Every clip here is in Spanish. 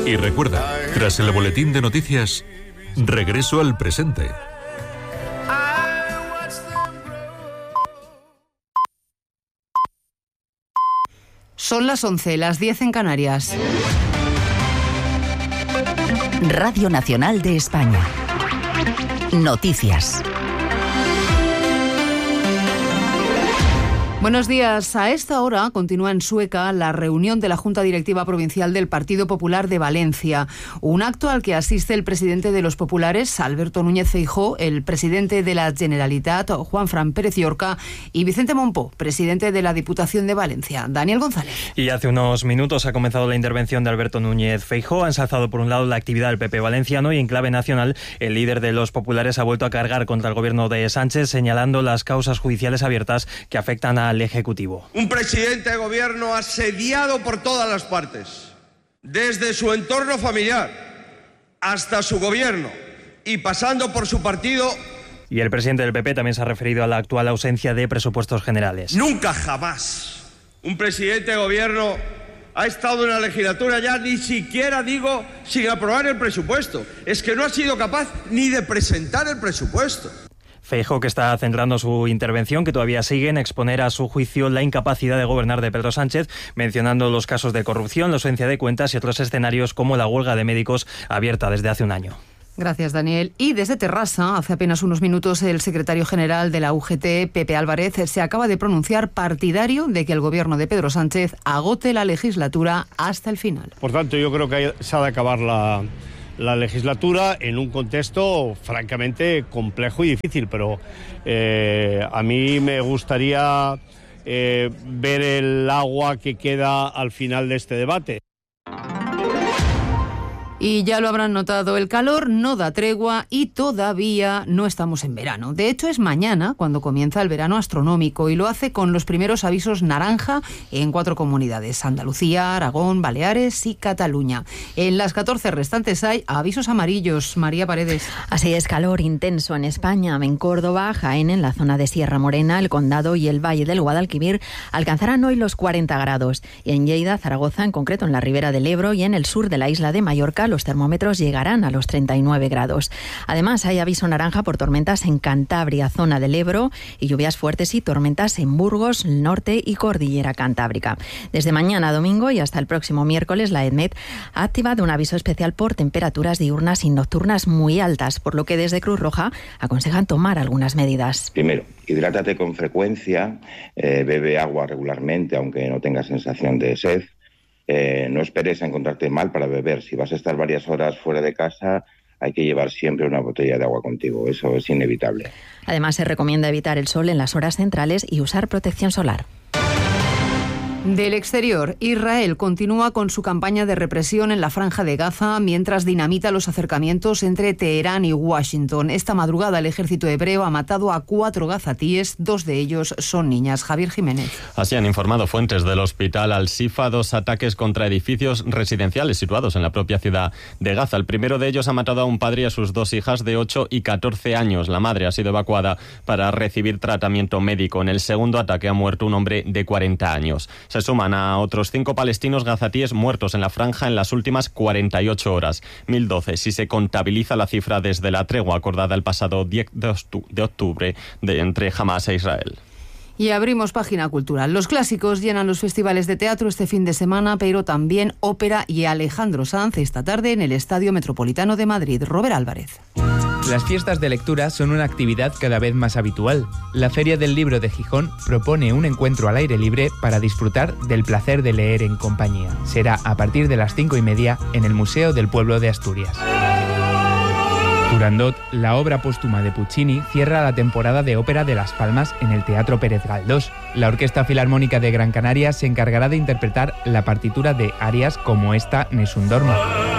Y recuerda, tras el boletín de noticias, regreso al presente. Son las 11, las 10 en Canarias. Radio Nacional de España. Noticias. Buenos días. A esta hora continúa en Sueca la reunión de la Junta Directiva Provincial del Partido Popular de Valencia. Un acto al que asiste el presidente de los populares, Alberto Núñez Feijóo, el presidente de la Generalitat, Juanfran Pérez Llorca, y Vicente Mompó, presidente de la Diputación de Valencia. Daniel González. Y hace unos minutos ha comenzado la intervención de Alberto Núñez Feijóo. Ha ensalzado por un lado la actividad del PP valenciano y en clave nacional el líder de los populares ha vuelto a cargar contra el gobierno de Sánchez, señalando las causas judiciales abiertas que afectan al Ejecutivo. Un presidente de gobierno asediado por todas las partes, desde su entorno familiar hasta su gobierno y pasando por su partido. Y el presidente del PP también se ha referido a la actual ausencia de presupuestos generales. Nunca jamás un presidente de gobierno ha estado en la legislatura ya ni siquiera, digo, sin aprobar el presupuesto. Es que no ha sido capaz ni de presentar el presupuesto. Feijóo, que está centrando su intervención, que todavía sigue en exponer a su juicio la incapacidad de gobernar de Pedro Sánchez, mencionando los casos de corrupción, la ausencia de cuentas y otros escenarios como la huelga de médicos abierta desde hace un año. Gracias, Daniel. Y desde Terrassa, hace apenas unos minutos, el secretario general de la UGT, Pepe Álvarez, se acaba de pronunciar partidario de que el gobierno de Pedro Sánchez agote la legislatura hasta el final. Por tanto, yo creo que se ha de acabar la legislatura en un contexto francamente complejo y difícil, pero a mí me gustaría ver el agua que queda al final de este debate. Y ya lo habrán notado, el calor no da tregua y todavía no estamos en verano. De hecho, es mañana cuando comienza el verano astronómico y lo hace con los primeros avisos naranja en 4 comunidades: Andalucía, Aragón, Baleares y Cataluña. En las 14 restantes hay avisos amarillos. María Paredes. Así es, calor intenso en España. En Córdoba, Jaén, en la zona de Sierra Morena, el Condado y el Valle del Guadalquivir alcanzarán hoy los 40 grados. Y en Lleida, Zaragoza, en concreto en la Ribera del Ebro y en el sur de la isla de Mallorca, los termómetros llegarán a los 39 grados. Además, hay aviso naranja por tormentas en Cantabria, zona del Ebro, y lluvias fuertes y tormentas en Burgos, norte y cordillera cantábrica. Desde mañana domingo y hasta el próximo miércoles, la EDMET ha activado un aviso especial por temperaturas diurnas y nocturnas muy altas, por lo que desde Cruz Roja aconsejan tomar algunas medidas. Primero, hidrátate con frecuencia, bebe agua regularmente, aunque no tengas sensación de sed. No esperes a encontrarte mal para beber. Si vas a estar varias horas fuera de casa, hay que llevar siempre una botella de agua contigo. Eso es inevitable. Además, se recomienda evitar el sol en las horas centrales y usar protección solar. Del exterior, Israel continúa con su campaña de represión en la Franja de Gaza mientras dinamita los acercamientos entre Teherán y Washington. Esta madrugada el ejército hebreo ha matado a 4 gazatíes, 2 de ellos son niñas. Javier Jiménez. Así han informado fuentes del hospital Al-Shifa, 2 ataques contra edificios residenciales situados en la propia ciudad de Gaza. El primero de ellos ha matado a un padre y a sus 2 hijas de 8 y 14 años. La madre ha sido evacuada para recibir tratamiento médico. En el segundo ataque ha muerto un hombre de 40 años. Se suman a otros 5 palestinos gazatíes muertos en la franja en las últimas 48 horas, 1.012 si se contabiliza la cifra desde la tregua acordada el pasado 10 de octubre entre Hamas e Israel. Y abrimos página cultural. Los clásicos llenan los festivales de teatro este fin de semana, pero también ópera y Alejandro Sanz esta tarde en el Estadio Metropolitano de Madrid. Robert Álvarez. Las fiestas de lectura son una actividad cada vez más habitual. La Feria del Libro de Gijón propone un encuentro al aire libre para disfrutar del placer de leer en compañía. Será a partir de las 5:30 en el Museo del Pueblo de Asturias. Turandot, la obra póstuma de Puccini, cierra la temporada de ópera de Las Palmas en el Teatro Pérez Galdós. La Orquesta Filarmónica de Gran Canaria se encargará de interpretar la partitura de arias como esta Nessun Dorma.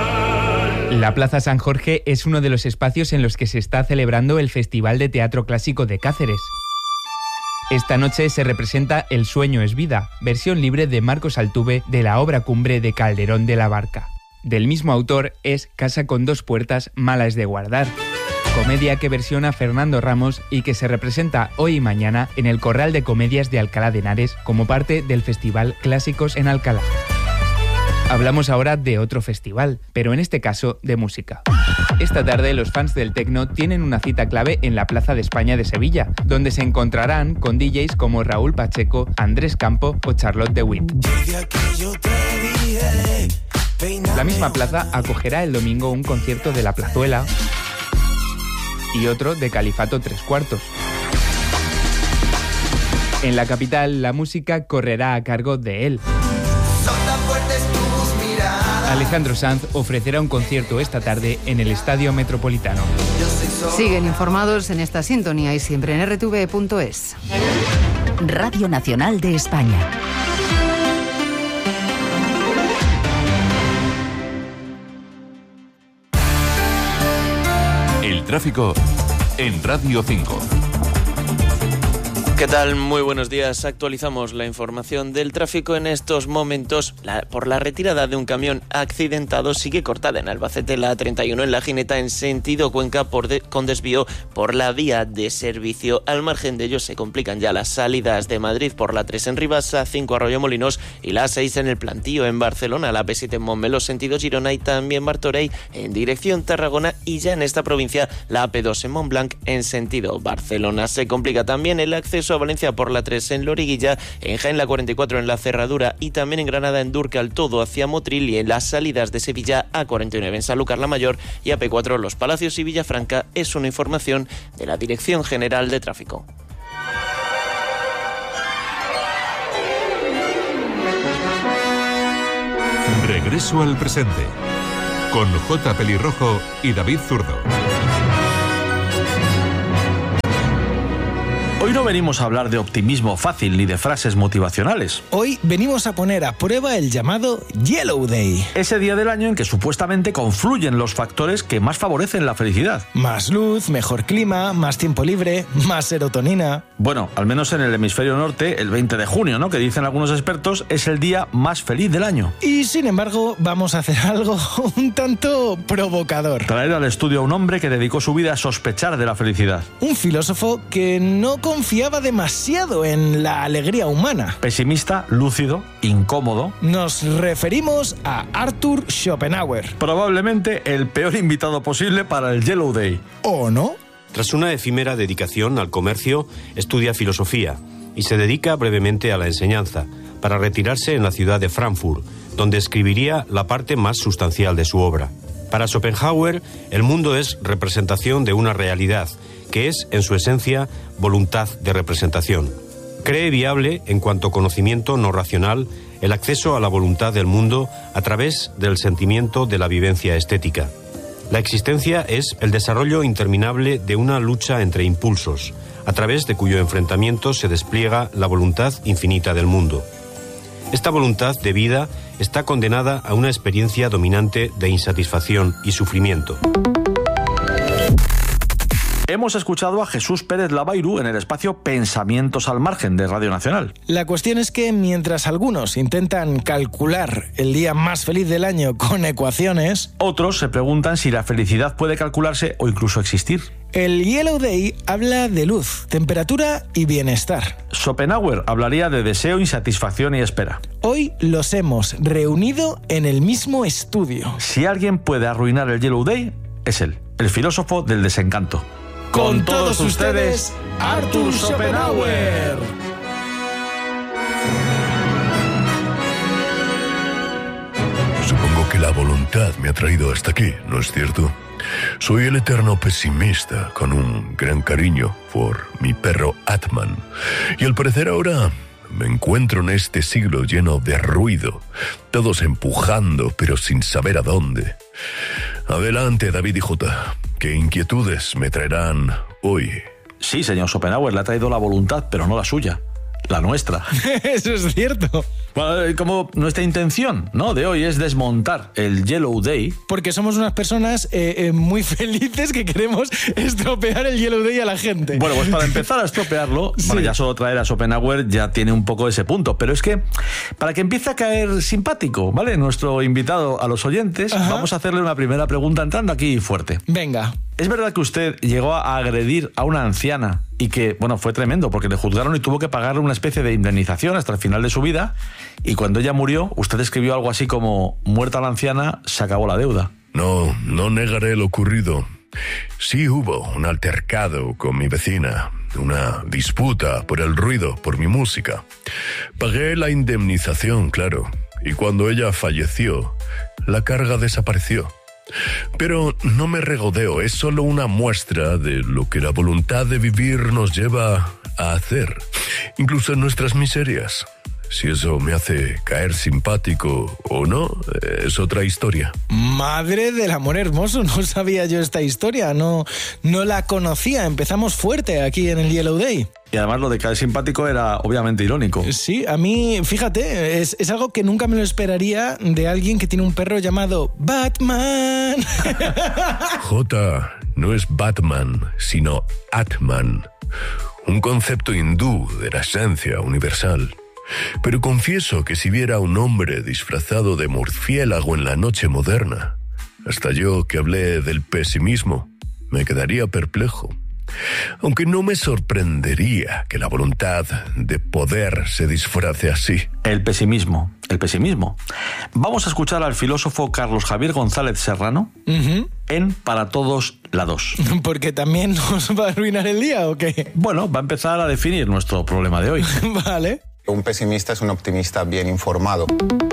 La Plaza San Jorge es uno de los espacios en los que se está celebrando el Festival de Teatro Clásico de Cáceres. Esta noche se representa El sueño es vida, versión libre de Marcos Altuve de la obra cumbre de Calderón de la Barca. Del mismo autor es Casa con 2 puertas, mala es de guardar, comedia que versiona Fernando Ramos y que se representa hoy y mañana en el Corral de Comedias de Alcalá de Henares como parte del Festival Clásicos en Alcalá. Hablamos ahora de otro festival, pero en este caso de música. Esta tarde los fans del techno tienen una cita clave en la Plaza de España de Sevilla, donde se encontrarán con DJs como Raúl Pacheco, Andrés Campo o Charlotte de Witt. La misma plaza acogerá el domingo un concierto de La Plazuela y otro de Califato 3/4. En la capital, la música correrá a cargo de él. Alejandro Sanz ofrecerá un concierto esta tarde en el Estadio Metropolitano. Siguen informados en esta sintonía y siempre en rtv.es. Radio Nacional de España. El tráfico en Radio 5. ¿Qué tal? Muy buenos días. Actualizamos la información del tráfico en estos momentos. Por la retirada de un camión accidentado sigue cortada en Albacete la A31 en La Gineta en sentido Cuenca con desvío por la vía de servicio. Al margen de ello se complican ya las salidas de Madrid por la 3 en Rivas, A5 Arroyomolinos y la A6 en el Plantío en Barcelona, la P7 en Montmeló sentido Girona y también Martorell en dirección Tarragona, y ya en esta provincia la AP2 en Montblanc en sentido Barcelona. Se complica también el acceso a Valencia por la 3 en Loriguilla, en Jaén la 44 en la Cerradura y también en Granada en Durcal todo hacia Motril, y en las salidas de Sevilla A49 en Sanlúcar la Mayor y AP4 Los Palacios y Villafranca. Es una información de la Dirección General de Tráfico. Regreso al presente con J. Pelirrojo y David Zurdo. Hoy no venimos a hablar de optimismo fácil ni de frases motivacionales. Hoy venimos a poner a prueba el llamado Yellow Day. Ese día del año en que supuestamente confluyen los factores que más favorecen la felicidad. Más luz, mejor clima, más tiempo libre, más serotonina. Bueno, al menos en el hemisferio norte, el 20 de junio, ¿no? Que dicen algunos expertos, es el día más feliz del año. Y sin embargo, vamos a hacer algo un tanto provocador. Traer al estudio a un hombre que dedicó su vida a sospechar de la felicidad. Un filósofo que no confiaba demasiado en la alegría humana. Pesimista, lúcido, incómodo. Nos referimos a Arthur Schopenhauer. Probablemente el peor invitado posible para el Yellow Day. ¿O no? Tras una efímera dedicación al comercio, estudia filosofía y se dedica brevemente a la enseñanza, para retirarse en la ciudad de Frankfurt, donde escribiría la parte más sustancial de su obra. Para Schopenhauer, el mundo es representación de una realidad, que es, en su esencia, voluntad de representación. Cree viable, en cuanto conocimiento no racional, el acceso a la voluntad del mundo a través del sentimiento de la vivencia estética. La existencia es el desarrollo interminable de una lucha entre impulsos, a través de cuyo enfrentamiento se despliega la voluntad infinita del mundo. Esta voluntad de vida está condenada a una experiencia dominante de insatisfacción y sufrimiento. Hemos escuchado a Jesús Pérez Lavairu en el espacio Pensamientos al Margen de Radio Nacional. La cuestión es que mientras algunos intentan calcular el día más feliz del año con ecuaciones, otros se preguntan si la felicidad puede calcularse o incluso existir. El Yellow Day habla de luz, temperatura y bienestar. Schopenhauer hablaría de deseo, insatisfacción y espera. Hoy los hemos reunido en el mismo estudio. Si alguien puede arruinar el Yellow Day, es él, el filósofo del desencanto. Con todos ustedes, Arthur Schopenhauer. Supongo que la voluntad me ha traído hasta aquí, ¿no es cierto? Soy el eterno pesimista, con un gran cariño por mi perro Atman. Y al parecer ahora me encuentro en este siglo lleno de ruido, todos empujando, pero sin saber a dónde. Adelante, David y J. ¿Qué inquietudes me traerán hoy? Sí, señor Schopenhauer, le ha traído la voluntad, pero no la suya, la nuestra. Eso es cierto. Bueno, como nuestra intención, ¿no?, de hoy es desmontar el Yellow Day. Porque somos unas personas muy felices que queremos estropear el Yellow Day a la gente. Bueno, pues para empezar a estropearlo, sí. Bueno, ya solo traer a Schopenhauer ya tiene un poco ese punto. Pero es que, para que empiece a caer simpático, ¿vale?, nuestro invitado a los oyentes, vamos a hacerle una primera pregunta entrando aquí fuerte. Venga. ¿Es verdad que usted llegó a agredir a una anciana y que, bueno, fue tremendo porque le juzgaron y tuvo que pagarle una especie de indemnización hasta el final de su vida? Y cuando ella murió, usted escribió algo así como: muerta la anciana, se acabó la deuda. No negaré lo ocurrido. Sí hubo un altercado con mi vecina, una disputa por el ruido, por mi música. Pagué la indemnización, claro, y cuando ella falleció, la carga desapareció. Pero no me regodeo, es solo una muestra de lo que la voluntad de vivir nos lleva a hacer, incluso en nuestras miserias. Si eso me hace caer simpático o no, es otra historia. Madre del amor hermoso, no sabía yo esta historia, no la conocía. Empezamos fuerte aquí en el Yellow Day. Y además lo de caer simpático era obviamente irónico. Sí, a mí, fíjate, es algo que nunca me lo esperaría de alguien que tiene un perro llamado Batman. Jota, no es Batman, sino Atman, un concepto hindú de la esencia universal. Pero confieso que si viera a un hombre disfrazado de murciélago en la noche moderna, hasta yo que hablé del pesimismo, me quedaría perplejo. Aunque no me sorprendería que la voluntad de poder se disfrace así. El pesimismo. Vamos a escuchar al filósofo Carlos Javier González Serrano en Para Todos la 2. ¿Porque también nos va a arruinar el día o qué? Bueno, va a empezar a definir nuestro problema de hoy. Vale. Un pesimista es un optimista bien informado.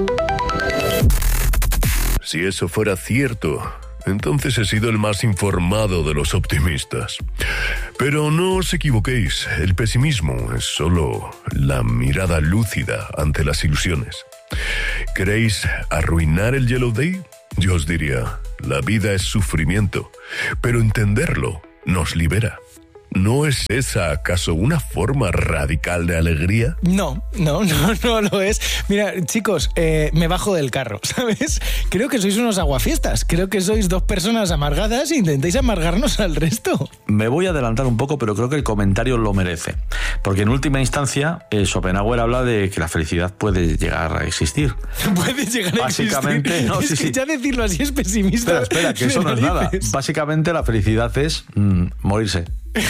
Si eso fuera cierto, entonces he sido el más informado de los optimistas. Pero no os equivoquéis, el pesimismo es solo la mirada lúcida ante las ilusiones. ¿Queréis arruinar el Yellow Day? Yo os diría, la vida es sufrimiento, pero entenderlo nos libera. ¿No es esa acaso una forma radical de alegría? No lo es. Mira, chicos, me bajo del carro, ¿sabes? Creo que sois unos aguafiestas. Creo que sois dos personas amargadas e intentáis amargarnos al resto. Me voy a adelantar un poco, pero creo que el comentario lo merece. Porque en última instancia, Schopenhauer habla de que la felicidad puede llegar a existir. Puede llegar a existir. Básicamente, no, es que ya decirlo así es pesimista. Espera, que eso no es nada. Básicamente la felicidad es morirse.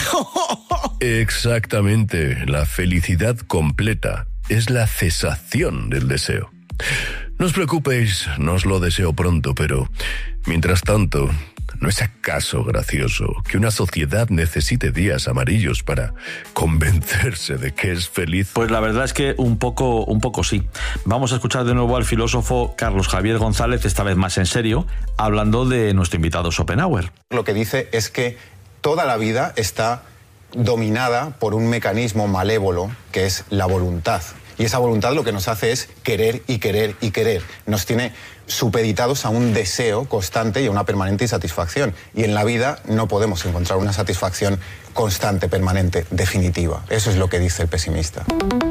Exactamente, la felicidad completa es la cesación del deseo. No os preocupéis, no os lo deseo pronto, pero mientras tanto, ¿no es acaso gracioso que una sociedad necesite días amarillos para convencerse de que es feliz? Pues la verdad es que un poco sí. Vamos a escuchar de nuevo al filósofo Carlos Javier González, esta vez más en serio, hablando de nuestro invitado Schopenhauer. Lo que dice es que toda la vida está dominada por un mecanismo malévolo que es la voluntad. Y esa voluntad lo que nos hace es querer y querer y querer. Nos tiene supeditados a un deseo constante y a una permanente insatisfacción. Y en la vida no podemos encontrar una satisfacción constante, permanente, definitiva. Eso es lo que dice el pesimista.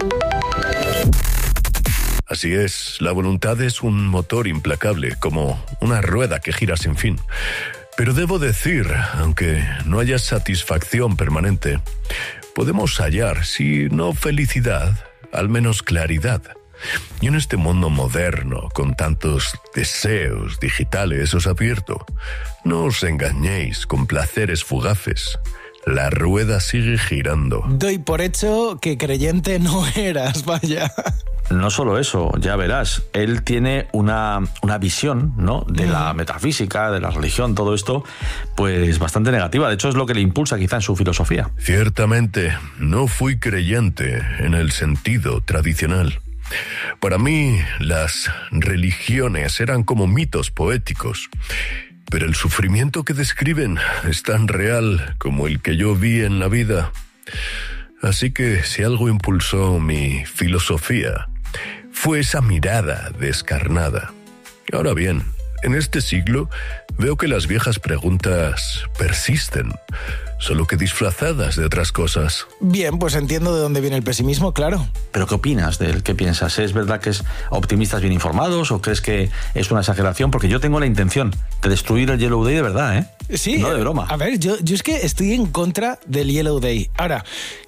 Así es, la voluntad es un motor implacable, como una rueda que gira sin fin. Pero debo decir, aunque no haya satisfacción permanente, podemos hallar, si no felicidad, al menos claridad. Y en este mundo moderno, con tantos deseos digitales, os advierto, no os engañéis con placeres fugaces. La rueda sigue girando. Doy por hecho que creyente no eras, vaya. No solo eso, ya verás, él tiene una visión, ¿no?, de la metafísica, de la religión, todo esto, pues bastante negativa. De hecho, es lo que le impulsa quizá en su filosofía. Ciertamente, no fui creyente en el sentido tradicional. Para mí, las religiones eran como mitos poéticos. Pero el sufrimiento que describen es tan real como el que yo vi en la vida. Así que si algo impulsó mi filosofía, fue esa mirada descarnada. Ahora bien, en este siglo veo que las viejas preguntas persisten, solo que disfrazadas de otras cosas. Bien, pues entiendo de dónde viene el pesimismo, claro. ¿Pero qué opinas de él? ¿Qué piensas? ¿Es verdad que es optimistas bien informados o crees que es una exageración? Porque yo tengo la intención de destruir el Yellow Day de verdad, ¿eh? Sí. No de broma. A ver, yo es que estoy en contra del Yellow Day. Ahora,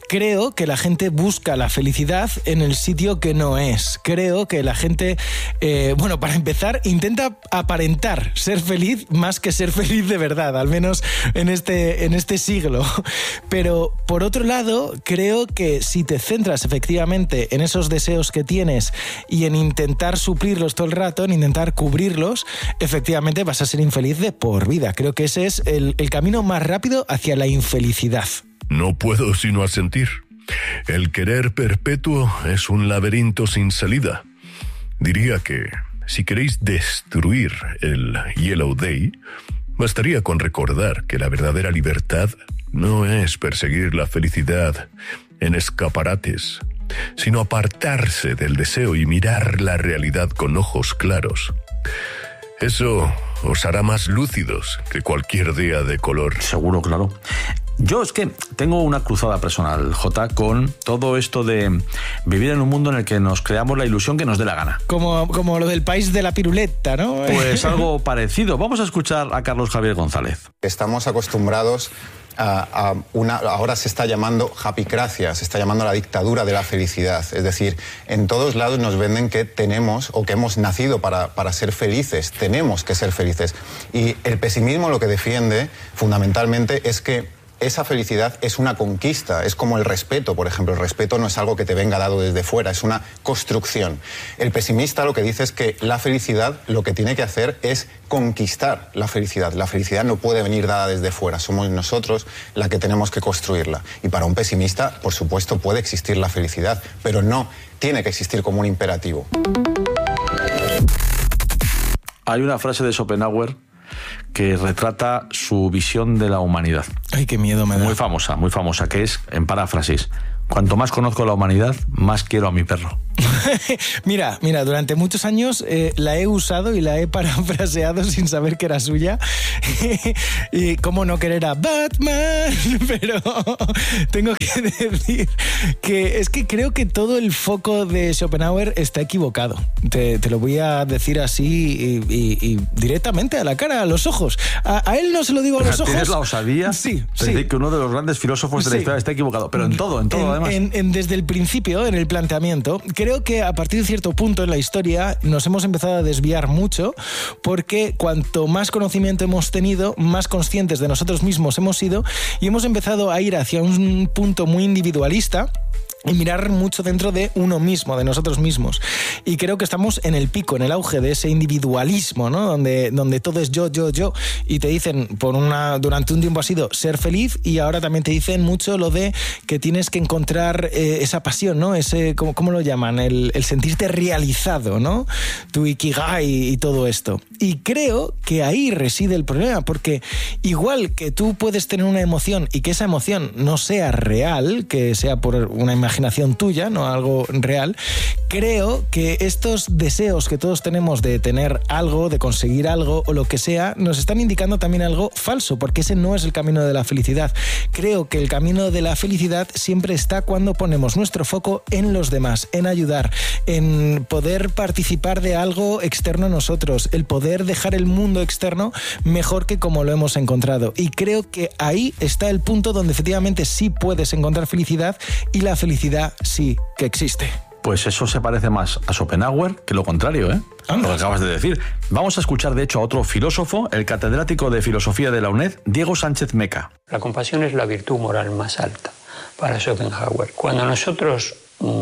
creo que la gente busca la felicidad en el sitio que no es. Creo que la gente, bueno, para empezar, intenta aparentar ser feliz más que ser feliz de verdad, al menos en este siglo. Pero, por otro lado, creo que si te centras efectivamente en esos deseos que tienes y en intentar suplirlos todo el rato, en intentar cubrirlos, efectivamente vas a ser infeliz de por vida. Creo que ese es el camino más rápido hacia la infelicidad. No puedo sino asentir. El querer perpetuo es un laberinto sin salida. Diría que si queréis destruir el Yellow Day, bastaría con recordar que la verdadera libertad no es perseguir la felicidad en escaparates, sino apartarse del deseo y mirar la realidad con ojos claros. Eso os hará más lúcidos que cualquier día de color. Seguro, claro. Yo es que tengo una cruzada personal, Jota, con todo esto de vivir en un mundo en el que nos creamos la ilusión que nos dé la gana. Como lo del país de la piruleta, ¿no? Pues algo parecido. Vamos a escuchar a Carlos Javier González. Estamos acostumbrados ahora se está llamando happycracia, se está llamando la dictadura de la felicidad. Es decir, en todos lados nos venden que tenemos o que hemos nacido para ser felices, tenemos que ser felices. Y el pesimismo lo que defiende fundamentalmente es que esa felicidad es una conquista, es como el respeto, por ejemplo. El respeto no es algo que te venga dado desde fuera, es una construcción. El pesimista lo que dice es que la felicidad lo que tiene que hacer es conquistar la felicidad. La felicidad no puede venir dada desde fuera, somos nosotros la que tenemos que construirla. Y para un pesimista, por supuesto, puede existir la felicidad, pero no tiene que existir como un imperativo. Hay una frase de Schopenhauer que retrata su visión de la humanidad. Ay, qué miedo me da. Muy famosa, que es, en paráfrasis: cuanto más conozco la humanidad, más quiero a mi perro. Mira, durante muchos años la he usado y la he parafraseado sin saber que era suya. Y cómo no querer a Batman, pero tengo que decir que es que creo que todo el foco de Schopenhauer está equivocado. Te lo voy a decir así y directamente a la cara, a los ojos. A él no se lo digo a los ojos. ¿Tienes la osadía? Sí. De decir que uno de los grandes filósofos de la historia está equivocado, pero en todo además. Desde el principio, en el planteamiento, creo que a partir de cierto punto en la historia nos hemos empezado a desviar mucho, porque cuanto más conocimiento hemos tenido, más conscientes de nosotros mismos hemos sido, y hemos empezado a ir hacia un punto muy individualista y mirar mucho dentro de uno mismo, de nosotros mismos. Y creo que estamos en el pico, en el auge de ese individualismo, ¿no? Donde todo es yo. Y te dicen, durante un tiempo ha sido ser feliz, y ahora también te dicen mucho lo de que tienes que encontrar esa pasión, ¿no? Ese, ¿cómo lo llaman? El sentirte realizado, ¿no? Tu ikigai y todo esto. Y creo que ahí reside el problema, porque igual que tú puedes tener una emoción y que esa emoción no sea real, que sea por una imaginación tuya, no algo real, creo que estos deseos que todos tenemos de tener algo, de conseguir algo o lo que sea, nos están indicando también algo falso, porque ese no es el camino de la felicidad. Creo que el camino de la felicidad siempre está cuando ponemos nuestro foco en los demás, en ayudar, en poder participar de algo externo a nosotros, el poder dejar el mundo externo mejor que como lo hemos encontrado. Y creo que ahí está el punto donde efectivamente sí puedes encontrar felicidad, y la felicidad sí que existe. Pues eso se parece más a Schopenhauer que lo contrario, ¿eh? Lo que acabas de decir. Vamos a escuchar, de hecho, a otro filósofo, el catedrático de Filosofía de la UNED, Diego Sánchez Meca. La compasión es la virtud moral más alta para Schopenhauer. Cuando nosotros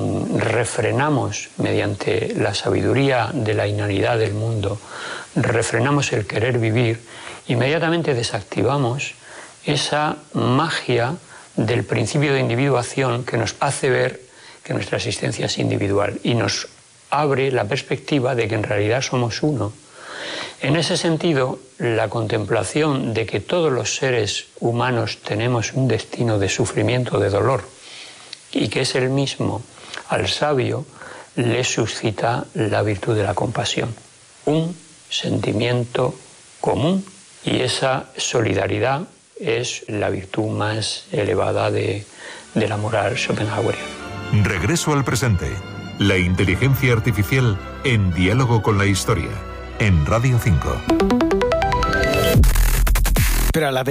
refrenamos, mediante la sabiduría de la inanidad del mundo, refrenamos el querer vivir, inmediatamente desactivamos esa magia del principio de individuación que nos hace ver que nuestra existencia es individual y nos abre la perspectiva de que en realidad somos uno. En ese sentido, la contemplación de que todos los seres humanos tenemos un destino de sufrimiento, de dolor, y que es el mismo, al sabio le suscita la virtud de la compasión, un sentimiento común, y esa solidaridad es la virtud más elevada de la moral schopenhaueriana. Regreso al presente. La inteligencia artificial en diálogo con la historia. En Radio 5. Pero a la vez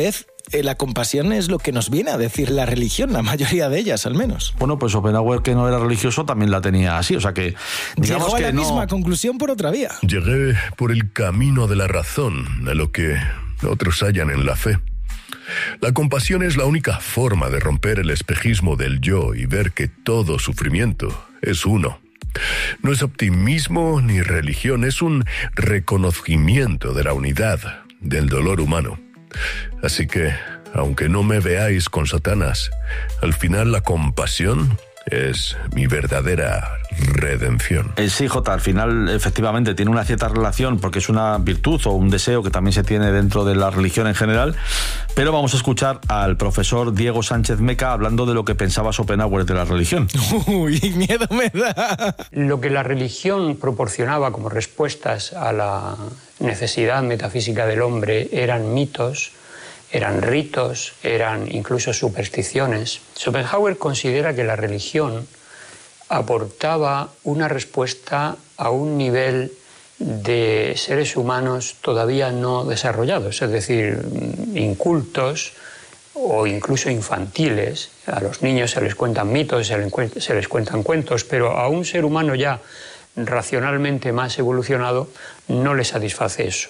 la compasión es lo que nos viene a decir la religión, la mayoría de ellas al menos. Bueno, pues Schopenhauer, que no era religioso, también la tenía así, o sea que... Llegó a la misma conclusión por otra vía. Llegué por el camino de la razón, a lo que otros hallan en la fe. La compasión es la única forma de romper el espejismo del yo y ver que todo sufrimiento es uno. No es optimismo ni religión, es un reconocimiento de la unidad del dolor humano. Así que, aunque no me veáis con Satanás, al final la compasión es mi verdadera redención. Sí, Jota, al final efectivamente tiene una cierta relación porque es una virtud o un deseo que también se tiene dentro de la religión en general, pero vamos a escuchar al profesor Diego Sánchez Meca hablando de lo que pensaba Schopenhauer de la religión. Uy, miedo me da. Lo que la religión proporcionaba como respuestas a la necesidad metafísica del hombre eran mitos, eran ritos, eran incluso supersticiones. Schopenhauer considera que la religión aportaba una respuesta a un nivel de seres humanos todavía no desarrollados, es decir, incultos o incluso infantiles. A los niños se les cuentan mitos, se les cuentan cuentos, pero a un ser humano ya racionalmente más evolucionado no le satisface eso.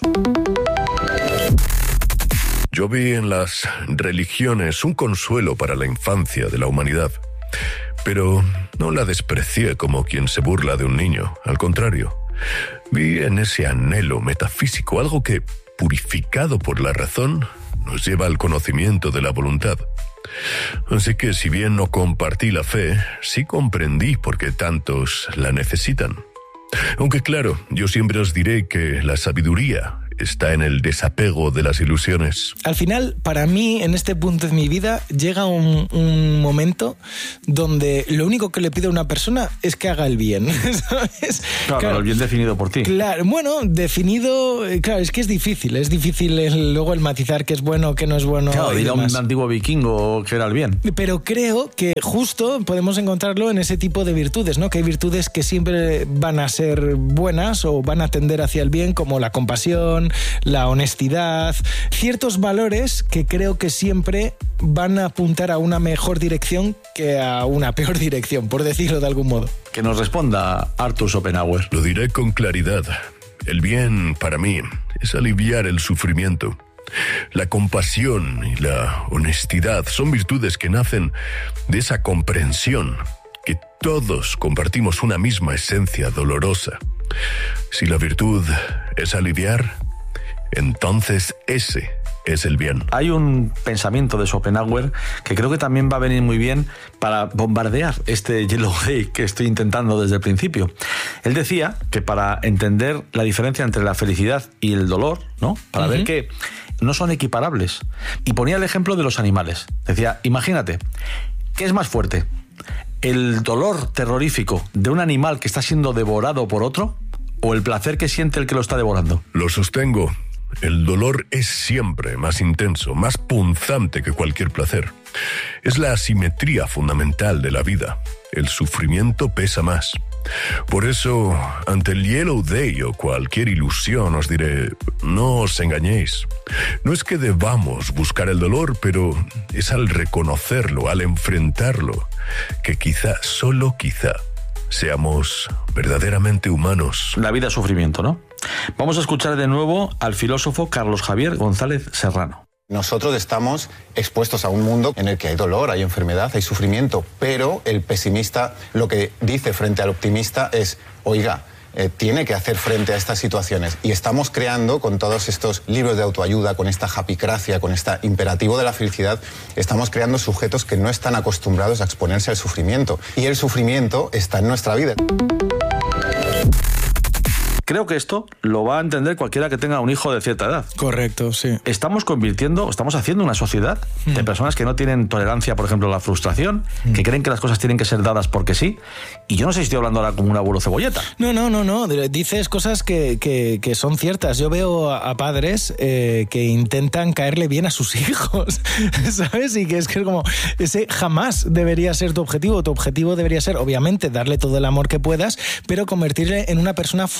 Yo vi en las religiones un consuelo para la infancia de la humanidad, pero no la desprecié como quien se burla de un niño. Al contrario, vi en ese anhelo metafísico algo que, purificado por la razón, nos lleva al conocimiento de la voluntad. Así que, si bien no compartí la fe, sí comprendí por qué tantos la necesitan. Aunque claro, yo siempre os diré que la sabiduría está en el desapego de las ilusiones. Al final, para mí, en este punto de mi vida, llega un momento donde lo único que le pido a una persona es que haga el bien, ¿sabes? Claro, el bien definido por ti. Claro, bueno, definido, claro, es que es difícil luego el matizar qué es bueno, qué no es bueno. Claro, diría un antiguo vikingo que era el bien. Pero creo que justo podemos encontrarlo en ese tipo de virtudes, ¿no? Que hay virtudes que siempre van a ser buenas o van a tender hacia el bien, como la compasión, la honestidad, ciertos valores que creo que siempre van a apuntar a una mejor dirección que a una peor dirección, por decirlo de algún modo. Que nos responda Arthur Schopenhauer. Lo diré con claridad. El bien, para mí, es aliviar el sufrimiento. La compasión y la honestidad son virtudes que nacen de esa comprensión que todos compartimos una misma esencia dolorosa. Si la virtud es aliviar, entonces ese es el bien. Hay un pensamiento de Schopenhauer que creo que también va a venir muy bien para bombardear este Yellow Day que estoy intentando desde el principio. Él decía que para entender la diferencia entre la felicidad y el dolor, ¿no? Para ver que no son equiparables. Y ponía el ejemplo de los animales. Decía, imagínate, ¿qué es más fuerte? ¿El dolor terrorífico de un animal que está siendo devorado por otro o el placer que siente el que lo está devorando? Lo sostengo. El dolor es siempre más intenso, más punzante que cualquier placer. Es la asimetría fundamental de la vida. El sufrimiento pesa más. Por eso, ante el Yellow Day o cualquier ilusión, os diré, no os engañéis. No es que debamos buscar el dolor, pero es al reconocerlo, al enfrentarlo, que quizá, solo quizá, seamos verdaderamente humanos. La vida es sufrimiento, ¿no? Vamos a escuchar de nuevo al filósofo Carlos Javier González Serrano. Nosotros estamos expuestos a un mundo en el que hay dolor, hay enfermedad, hay sufrimiento, pero el pesimista lo que dice frente al optimista es, oiga, tiene que hacer frente a estas situaciones. Y estamos creando, con todos estos libros de autoayuda, con esta japicracia, con este imperativo de la felicidad, estamos creando sujetos que no están acostumbrados a exponerse al sufrimiento. Y el sufrimiento está en nuestra vida. Creo que esto lo va a entender cualquiera que tenga un hijo de cierta edad. Correcto, sí. Estamos haciendo una sociedad de personas que no tienen tolerancia, por ejemplo, a la frustración, que creen que las cosas tienen que ser dadas porque sí. Y yo no sé si estoy hablando ahora como un abuelo cebolleta. No. Dices cosas que son ciertas. Yo veo a padres que intentan caerle bien a sus hijos, ¿sabes? Y que es como, ese jamás debería ser tu objetivo. Tu objetivo debería ser, obviamente, darle todo el amor que puedas, pero convertirle en una persona funcional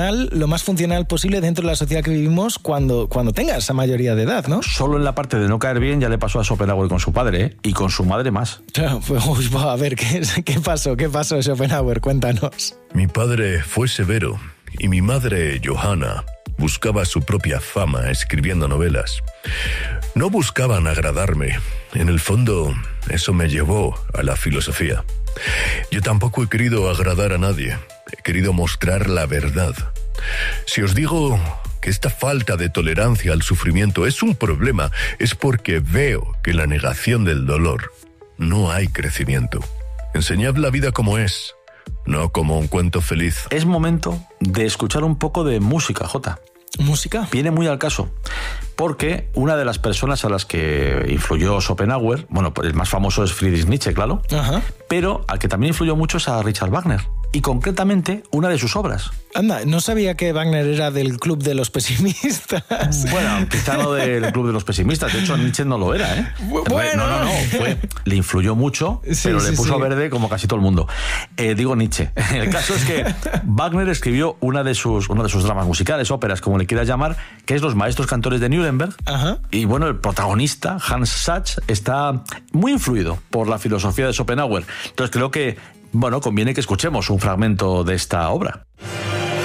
funcional, lo más funcional posible dentro de la sociedad que vivimos cuando tenga esa mayoría de edad, ¿no? Solo en la parte de no caer bien ya le pasó a Schopenhauer con su padre, ¿eh? Y con su madre más. Pues, a ver, ¿qué pasó, Schopenhauer? Cuéntanos. Mi padre fue severo y mi madre, Johanna, buscaba su propia fama escribiendo novelas. No buscaban agradarme. En el fondo, eso me llevó a la filosofía. Yo tampoco he querido agradar a nadie. He querido mostrar la verdad. Si os digo que esta falta de tolerancia al sufrimiento es un problema, es porque veo que en la negación del dolor no hay crecimiento. Enseñad la vida como es, no como un cuento feliz. Es momento de escuchar un poco de música, Jota. ¿Música? Viene muy al caso, porque una de las personas a las que influyó Schopenhauer, bueno, el más famoso es Friedrich Nietzsche, claro, pero al que también influyó mucho es a Richard Wagner, y concretamente una de sus obras. Anda, no sabía que Wagner era del club de los pesimistas. Bueno, quizá no del club de los pesimistas, de hecho Nietzsche no lo era, ¿eh? Bueno. No, le influyó mucho, pero le puso verde como casi todo el mundo. Digo Nietzsche. El caso es que Wagner escribió uno de sus dramas musicales, óperas, como le quieras llamar, que es Los maestros cantores de Nuremberg. Y bueno, el protagonista, Hans Sachs, está muy influido por la filosofía de Schopenhauer. Entonces creo que, bueno, conviene que escuchemos un fragmento de esta obra.